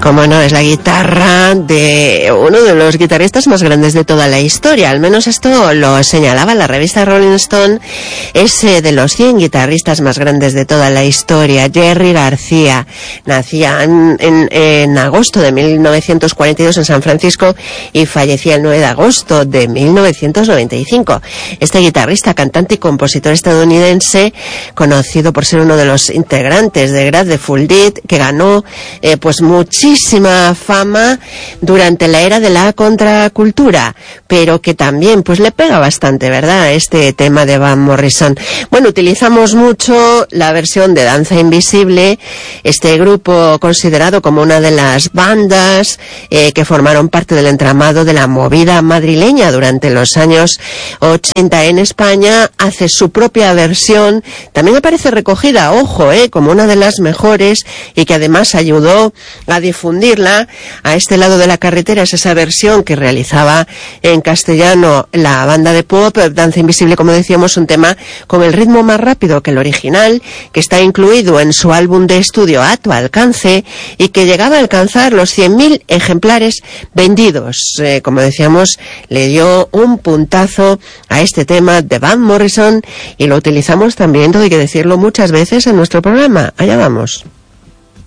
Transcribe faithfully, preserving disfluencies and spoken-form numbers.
Como no, es la guitarra de uno de los guitarristas más grandes de toda la historia. Al menos esto lo señalaba la revista Rolling Stone. Es de los cien guitarristas más grandes de toda la historia. Jerry García nacía en, en, en agosto de mil novecientos cuarenta y dos en San Francisco y fallecía el nueve de agosto de mil novecientos noventa y cinco. Este guitarrista, cantante y compositor estadounidense, conocido por ser uno de los integrantes de Grateful Dead, que ganó eh, pues muchísima fama durante la era de la contracultura, pero que también pues le pega bastante, ¿verdad?, este tema de Van Morrison. Bueno, utilizamos mucho la versión de Danza Invisible, este grupo considerado como una de las bandas eh, que formaron parte del entramado de la movida madrileña durante los años ochenta en España. Hace su propia versión, también aparece recogida, ojo, eh, como una de las mejores, y que además ayudó a difundirla a este lado de la carretera. Es esa versión que realizaba en castellano la banda de pop Danza Invisible, como decíamos, un tema con el ritmo más rápido que el original, que está incluido en su álbum de estudio A Tu Alcance, y que llegaba a alcanzar los cien mil ejemplares vendidos. Eh, como decíamos, le dio un puntazo a este tema de Van Morrison, y lo utilizamos también, todo hay que decirlo, muchas veces en nuestro programa. Allá vamos.